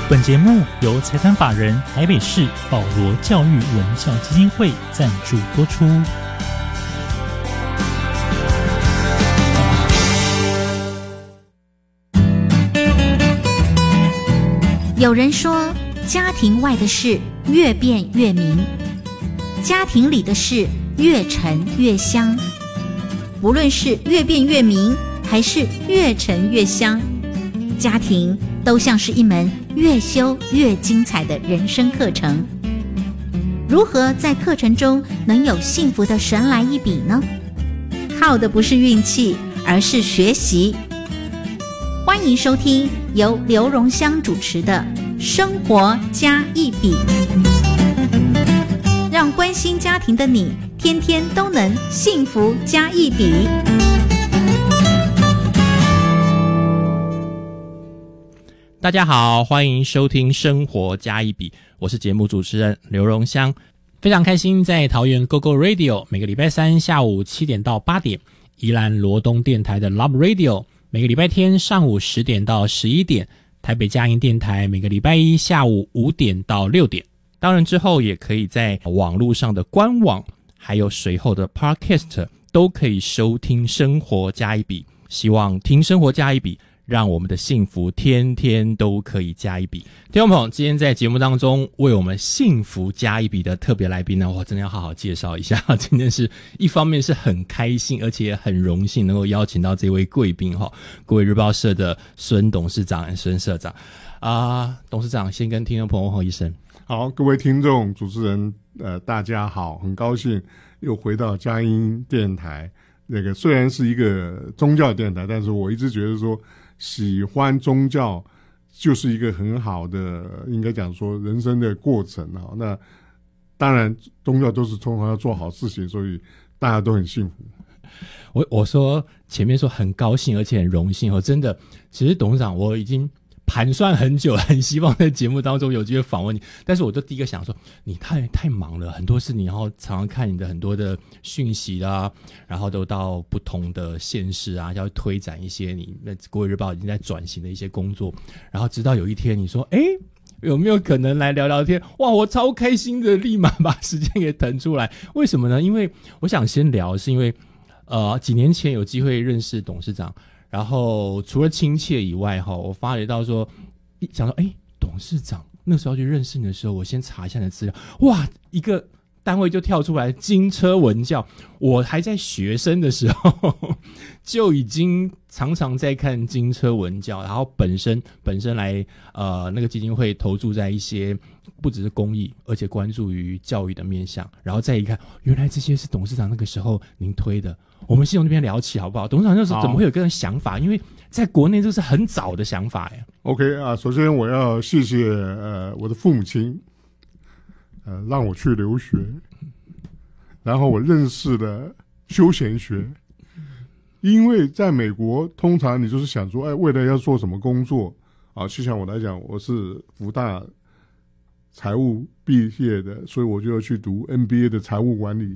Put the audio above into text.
本节目由财团法人台北市保罗教育文教基金会赞助播出。 有人说，家庭外的事越变越明，家庭里的事越沉越香。不论是越变越明，还是越沉越香，家庭都像是一门越修越精彩的人生课程。如何在课程中能有幸福的神来一笔呢？靠的不是运气，而是学习。欢迎收听由刘荣香主持的《生活加一笔》，让关心家庭的你天天都能幸福加一笔。 大家好，欢迎收听《生活加一笔》，我是节目主持人刘荣香。非常开心在桃园 GoGo Radio 每个礼拜三下午7点到8点，宜兰罗东电台的 Love Radio 每个礼拜天上午10点到11点，台北佳音电台每个礼拜一下午5点到6点。当然之后也可以在网络上的官网还有随后的 Podcast 都可以收听《生活加一笔》，希望听《生活加一笔》让我们的幸福天天都可以加一笔。听众朋友，今天在节目当中为我们幸福加一笔的特别来宾呢，我真的要好好介绍一下。今天是一方面是很开心，而且很荣幸能够邀请到这位贵宾国语日报社的孙董事长、孙社长董事长先跟听众朋友问候一声。 好，各位听众、主持人，大家好，很高兴又回到佳音电台。那个虽然是一个宗教电台，但是我一直觉得说，喜欢宗教就是一个很好的，应该讲说人生的过程啊。那当然，宗教都是通常要做好事情，所以大家都很幸福。 我说前面说很高兴，而且很荣幸真的，其实董事长我已经盘算很久，很希望在节目当中有机会访问你，但是我就第一个想说，你太忙了，很多事你然后常常看你的很多的讯息啦，然后都到不同的县市啊，要推展一些你那国语日报已经在转型的一些工作，然后直到有一天你说，有没有可能来聊聊天？哇，我超开心的，立马把时间给腾出来。为什么呢？因为我想先聊，是因为几年前有机会认识董事长。然后除了亲切以外我发觉到说，想到董事长那时候去认识你的时候，我先查一下你的资料，哇，一个单位就跳出来金车文教。我还在学生的时候就已经常常在看金车文教，然后本身来那个基金会投注在一些不只是公益，而且关注于教育的面向，然后再一看，原来这些是董事长那个时候您推的。我们先从这边聊起好不好？董事长那时候怎么会有个人想法？因为在国内这是很早的想法呀。 OK 首先我要谢谢我的父母亲，让我去留学，然后我认识了休闲学。因为在美国，通常你就是想说，未来要做什么工作就像我来讲，我是福大财务毕业的，所以我就要去读 MBA 的财务管理。